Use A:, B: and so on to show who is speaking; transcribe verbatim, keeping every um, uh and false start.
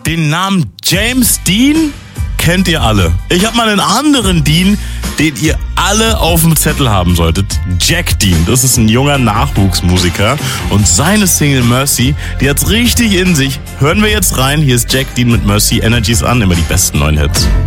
A: Den Namen James Dean kennt ihr alle. Ich habe mal einen anderen Dean, den ihr alle auf dem Zettel haben solltet. Jack Dean, das ist ein junger Nachwuchsmusiker und seine Single Mercy, die hat's richtig in sich. Hören wir jetzt rein, hier ist Jack Dean mit Mercy, Energies an, immer die besten neuen Hits.